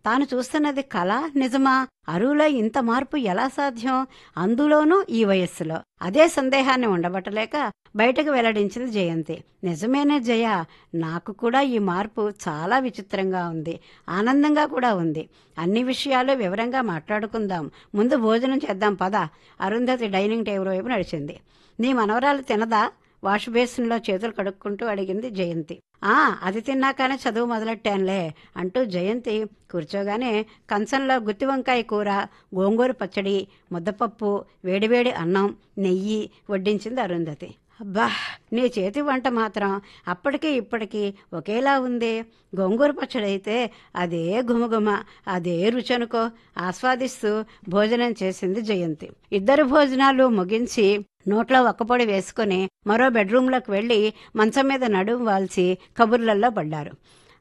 తాను చూస్తున్నది కళ నిజమా? అరువులో ఇంత మార్పు ఎలా సాధ్యం? అందులోనూ ఈ వయస్సులో. అదే సందేహాన్ని ఉండబట్టలేక బయటకు వెల్లడించింది జయంతి. నిజమేనే జయ, నాకు కూడా ఈ మార్పు చాలా విచిత్రంగా ఉంది, ఆనందంగా కూడా ఉంది. అన్ని విషయాలు వివరంగా మాట్లాడుకుందాం. ముందు భోజనం చేద్దాం పద. అరుంధతి డైనింగ్ టేబుల్ వైపు నడిచింది. నీ మనవరాలు తినదా? వాష్ బేసిన్లో చేతులు కడుక్కుంటూ అడిగింది జయంతి. అది తిన్నాకనే చదువు మొదలెట్టానులే అంటూ జయంతి కూర్చోగానే కంచంలో గుత్తి వంకాయ కూర, గోంగూర పచ్చడి, ముద్దపప్పు, వేడివేడి అన్నం, నెయ్యి వడ్డించింది అరుంధతి. అబ్బా, నీ చేతి వంట మాత్రం అప్పటికీ ఇప్పటికీ ఒకేలా ఉంది. గోంగూర పచ్చడి అయితే అదే గుమగుమ, అదే రుచి అనుకో. ఆస్వాదిస్తూ భోజనం చేసింది జయంతి. ఇద్దరు భోజనాలు ముగించి నోట్లో ఒక్కపొడి వేసుకుని మరో బెడ్రూంలోకి వెళ్ళి మంచం మీద నడుం వాల్చి కబుర్లల్లో పడ్డారు.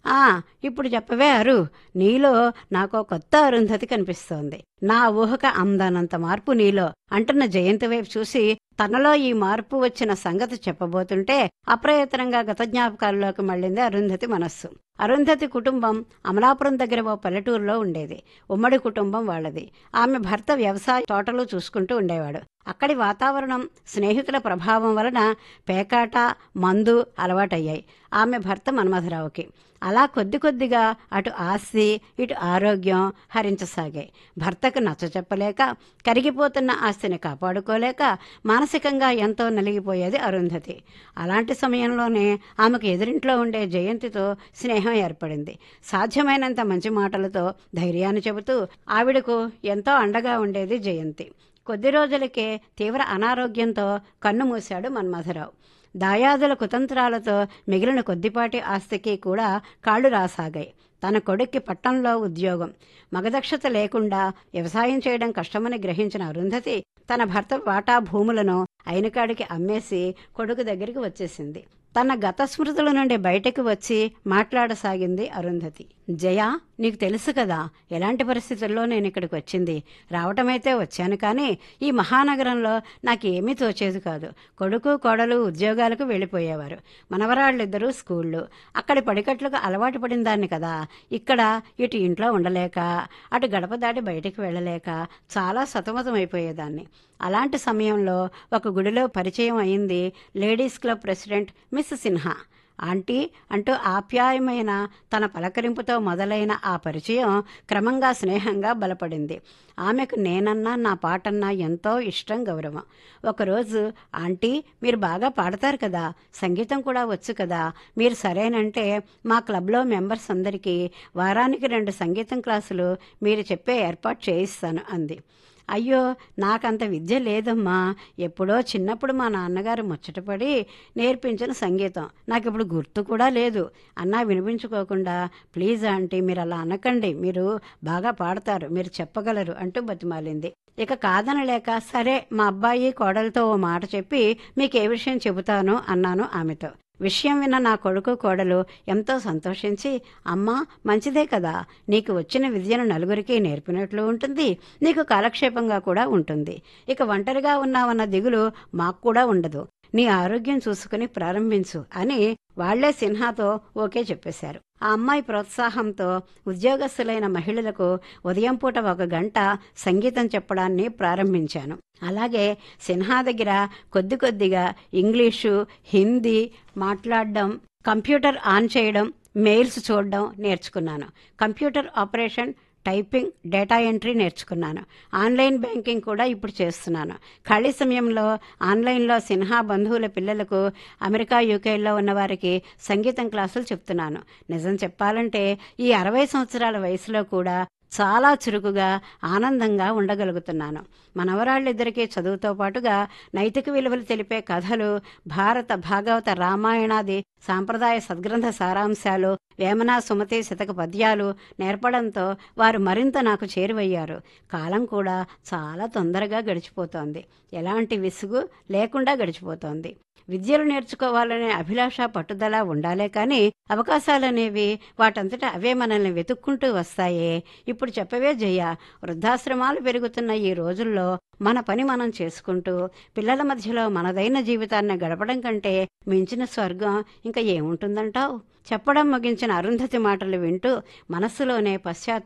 ఇప్పుడు చెప్పవే అరు, నీలో నాకో కొత్త అరుంధతి కనిపిస్తోంది. నా ఊహక అందనంత మార్పు నీలో అంటున్న జయంతి వైపు చూసి తనలో ఈ మార్పు వచ్చిన సంగతి చెప్పబోతుంటే అప్రయత్నంగా గత జ్ఞాపకాల్లోకి మళ్ళింది అరుంధతి మనస్సు. అరుంధతి కుటుంబం అమలాపురం దగ్గర ఓ పల్లెటూరులో ఉండేది. ఉమ్మడి కుటుంబం వాళ్ళది. ఆమె భర్త వ్యవసాయ తోటలు చూసుకుంటూ ఉండేవాడు. అక్కడి వాతావరణం, స్నేహితుల ప్రభావం వలన పేకాట, మందు అలవాటయ్యాయి ఆమె భర్త మన్మథరావుకి. అలా కొద్ది కొద్దిగా అటు ఆస్తి ఇటు ఆరోగ్యం హరించసాగాయి. భర్తకు నచ్చచెప్పలేక, కరిగిపోతున్న ఆస్తిని కాపాడుకోలేక మానసికంగా ఎంతో నలిగిపోయేది అరుంధతి. అలాంటి సమయంలోనే ఆమెకు ఎదురింట్లో ఉండే జయంతితో స్నేహం ఏర్పడింది. సాధ్యమైనంత మంచి మాటలతో ధైర్యాన్ని చెబుతూ ఆవిడకు ఎంతో అండగా ఉండేది జయంతి. కొద్ది రోజులకే తీవ్ర అనారోగ్యంతో కన్నుమూశాడు మన్మథరావు. దాయాదుల కుతంత్రాలతో మిగిలిన కొద్దిపాటి ఆస్తికి కూడా కాళ్లు రాసాగాయి. తన కొడుక్కి పట్టణంలో ఉద్యోగం, మగదక్షత లేకుండా వ్యవసాయం చేయడం కష్టమని గ్రహించిన అరుంధతి తన భర్త వాటా భూములను అయినకాడికి అమ్మేసి కొడుకు దగ్గరికి వచ్చేసింది. తన గత స్మృతుల నుండి బయటకు వచ్చి మాట్లాడసాగింది అరుంధతి. జయ, నీకు తెలుసు కదా ఎలాంటి పరిస్థితుల్లో నేను ఇక్కడికి వచ్చింది. రావటమైతే వచ్చాను, కానీ ఈ మహానగరంలో నాకేమీ తోచేది కాదు. కొడుకు కోడలు ఉద్యోగాలకు వెళ్ళిపోయేవారు. మనవరాళ్ళిద్దరూ స్కూళ్ళు. అక్కడి పడికట్లకు అలవాటు పడిన దాన్ని కదా. ఇక్కడ ఇటు ఇంట్లో ఉండలేక, అటు గడప దాటి బయటికి వెళ్ళలేక చాలా సతమతమైపోయేదాన్ని. అలాంటి సమయంలో ఒక గుడిలో పరిచయం అయింది ladies club president miss Sinha. Aunty అంటూ ఆప్యాయమైన తన పలకరింపుతో మొదలైన ఆ పరిచయం క్రమంగా స్నేహంగా బలపడింది. ఆమెకు నేనన్నా నా పాటన్నా ఎంతో ఇష్టం, గౌరవం. ఒకరోజు, ఆంటీ, మీరు బాగా పాడతారు కదా, సంగీతం కూడా వచ్చు కదా, మీరు సరేనంటే మా క్లబ్లో మెంబర్స్ అందరికీ వారానికి 2 సంగీతం క్లాసులు మీరు చెప్పే ఏర్పాటు చేయిస్తాను అంది. అయ్యో, నాకంత విద్య లేదమ్మా. ఎప్పుడో చిన్నప్పుడు మా నాన్నగారు ముచ్చటపడి నేర్పించిన సంగీతం నాకిప్పుడు గుర్తు కూడా లేదు అన్నా వినిపించుకోకుండా, ప్లీజ్ ఆంటీ, మీరు అలా అనకండి, మీరు బాగా పాడతారు, మీరు చెప్పగలరు అంటూ బతిమాలింది. ఇక కాదనలేక, సరే, మా అబ్బాయి కోడలతో ఓ మాట చెప్పి మీకే విషయం చెబుతాను అన్నాను ఆమెతో. విషయం విన్న నా కొడుకు కోడలు ఎంతో సంతోషించి, అమ్మా, మంచిదే కదా, నీకు వచ్చిన విద్యను నలుగురికి నేర్పినట్లు ఉంటుంది, నీకు కాలక్షేపంగా కూడా ఉంటుంది. ఇక ఒంటరిగా ఉన్నావన్న దిగులు మాకు కూడా ఉండదు. నీ ఆరోగ్యం చూసుకుని ప్రారంభించు అని వాళ్లే సిన్హాతో ఓకే చెప్పేశారు. ఆ అమ్మాయి ప్రోత్సాహంతో ఉద్యోగస్తులైన మహిళలకు ఉదయం పూట 1 గంట సంగీతం చెప్పడాన్ని ప్రారంభించాను. అలాగే సిన్హా దగ్గర కొద్ది కొద్దిగా ఇంగ్లీషు, హిందీ మాట్లాడడం, కంప్యూటర్ ఆన్ చేయడం, మెయిల్స్ చూడడం నేర్చుకున్నాను. Computer operation, typing, data entry నేర్చుకున్నాను. ఆన్లైన్ బ్యాంకింగ్ కూడా ఇప్పుడు చేస్తున్నాను. ఖాళీ సమయంలో ఆన్లైన్లో సిన్హా బంధువుల పిల్లలకు, అమెరికా, యూకేలో ఉన్నవారికి సంగీతం క్లాసులు చెప్తున్నాను. నిజం చెప్పాలంటే ఈ 60 సంవత్సరాల వయసులో కూడా చాలా చురుకుగా, ఆనందంగా ఉండగలుగుతున్నాను. మనవరాళ్ళిద్దరికీ చదువుతో పాటుగా నైతిక విలువలు తెలిపే కథలు, భారత, భాగవత, రామాయణాది సాంప్రదాయ సద్గ్రంథ సారాంశాలు, వేమన, సుమతి శతక పద్యాలు నేర్పడంతో వారు మరింత నాకు చేరువయ్యారు. కాలం కూడా చాలా తొందరగా గడిచిపోతోంది. ఎలాంటి విసుగు లేకుండా గడిచిపోతోంది. విద్యలు నేర్చుకోవాలనే అభిలాష, పట్టుదల ఉండాలే కానీ అవకాశాలనేవి వాటంతట అవే మనల్ని వెతుక్కుంటూ వస్తాయే. ఇప్పుడు చెప్పవే జయ, వృద్ధాశ్రమాలు పెరుగుతున్న ఈ రోజుల్లో మన పని మనం చేసుకుంటూ పిల్లల మధ్యలో మనదైన జీవితాన్ని గడపడం కంటే మించిన స్వర్గం ఇంకా ఏముంటుందంటావు? చెప్పడం ముగించిన అరుంధతి మాటలు వింటూ మనస్సులోనే